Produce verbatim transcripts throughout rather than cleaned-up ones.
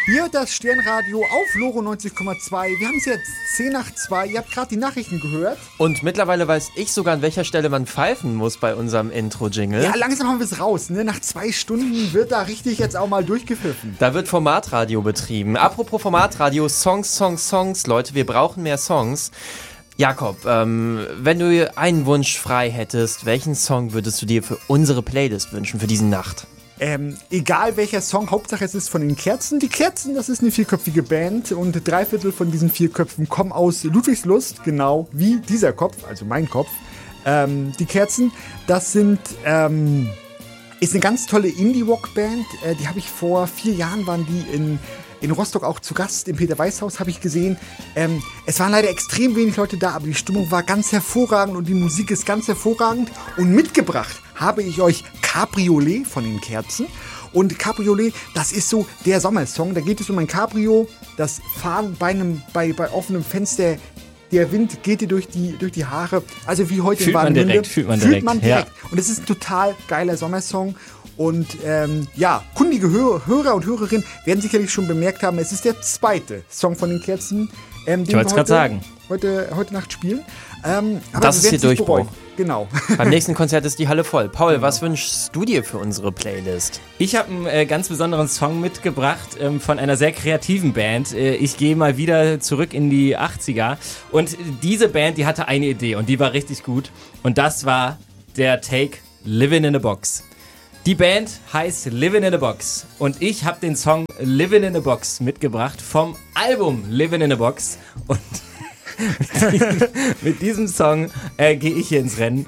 Hier das Sternradio auf Loro neunzig Komma zwei. Wir haben es jetzt zehn nach zwei. Ihr habt gerade die Nachrichten gehört. Und mittlerweile weiß ich sogar, an welcher Stelle man pfeifen muss bei unserem Intro-Jingle. Ja, langsam haben wir es raus. Ne? Nach zwei Stunden wird da richtig jetzt auch mal durchgepfiffen. Da wird Formatradio betrieben. Apropos Formatradio, Songs, Songs, Songs. Leute, wir brauchen mehr Songs. Jakob, ähm, wenn du einen Wunsch frei hättest, welchen Song würdest du dir für unsere Playlist wünschen, für diese Nacht? Ähm, egal welcher Song, Hauptsache es ist von den Kerzen. Die Kerzen, das ist eine vierköpfige Band und drei Viertel von diesen vier Köpfen kommen aus Ludwigslust, genau wie dieser Kopf, also mein Kopf. Ähm, die Kerzen, das sind, ähm, ist eine ganz tolle Indie-Rock-Band. Äh, die habe ich vor vier Jahren, waren die in, in Rostock auch zu Gast, im Peter-Weiß-Haus habe ich gesehen. Ähm, es waren leider extrem wenig Leute da, aber die Stimmung war ganz hervorragend und die Musik ist ganz hervorragend. Und mitgebracht habe ich euch Cabriolet von den Kerzen. Und Cabriolet, das ist so der Sommersong. Da geht es um ein Cabrio, das Fahren bei, einem, bei, bei offenem Fenster. Der Wind geht dir durch die, durch die Haare. Also wie heute fühlt in Warnemünde. Man direkt, fühlt man direkt. Fühlt man direkt. Ja. Und es ist ein total geiler Sommersong. Und ähm, ja, kundige Hör- Hörer und Hörerinnen werden sicherlich schon bemerkt haben, es ist der zweite Song von den Kerzen, ähm, den ich wollte es gerade sagen. Heute, heute Nacht spielen. Ähm, aber das ist hier Durchbruch. Genau. Beim nächsten Konzert ist die Halle voll. Paul, was wünschst du dir für unsere Playlist? Ich habe einen äh, ganz besonderen Song mitgebracht ähm, von einer sehr kreativen Band. Äh, ich gehe mal wieder zurück in die achtziger. Und diese Band, die hatte eine Idee und die war richtig gut. Und das war der Take Living in a Box. Die Band heißt Living in a Box. Und ich habe den Song Living in a Box mitgebracht vom Album Living in a Box. Und mit, diesem, mit diesem Song äh, gehe ich hier ins Rennen.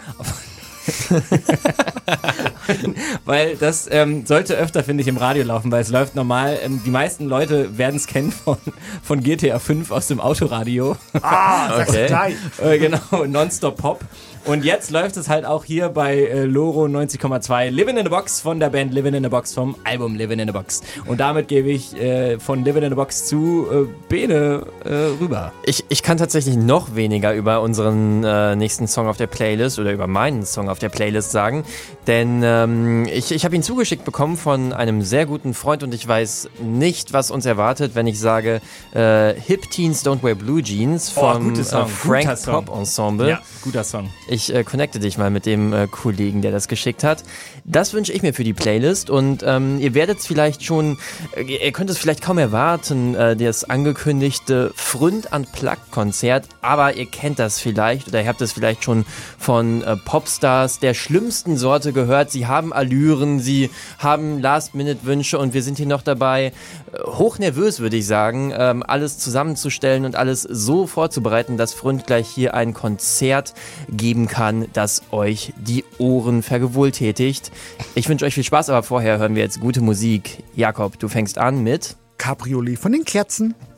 Weil das ähm, sollte öfter, finde ich, im Radio laufen, weil es läuft normal. Ähm, die meisten Leute werden es kennen von, von G T A fünf aus dem Autoradio. Ah, okay. äh, genau, Nonstop Pop. Und jetzt läuft es halt auch hier bei äh, Loro neunzig Komma zwei Living in a Box von der Band Living in a Box vom Album Living in a Box. Und damit gebe ich äh, von Living in a Box zu äh, Bene äh, rüber. Ich, ich kann tatsächlich noch weniger über unseren äh, nächsten Song auf der Playlist oder über meinen Song auf der Playlist sagen, denn ähm, ich, ich habe ihn zugeschickt bekommen von einem sehr guten Freund und ich weiß nicht, was uns erwartet, wenn ich sage äh, Hip Teens Don't Wear Blue Jeans vom oh, Song, äh, Frank Song. Pop Ensemble. Ja, guter Song. Ich äh, connecte dich mal mit dem äh, Kollegen, der das geschickt hat. Das wünsche ich mir für die Playlist und ähm, ihr werdet es vielleicht schon, äh, ihr könnt es vielleicht kaum erwarten, äh, das angekündigte Fründ Unplugged Konzert, aber ihr kennt das vielleicht oder ihr habt es vielleicht schon von äh, Popstars der schlimmsten Sorte gehört. Sie haben Allüren, sie haben Last-Minute-Wünsche und wir sind hier noch dabei, äh, hochnervös würde ich sagen, ähm, alles zusammenzustellen und alles so vorzubereiten, dass Fründ gleich hier ein Konzert geben kann, das euch die Ohren vergewohltätigt. Ich wünsche euch viel Spaß, aber vorher hören wir jetzt gute Musik. Jakob, du fängst an mit Cabriolet von den Kerzen.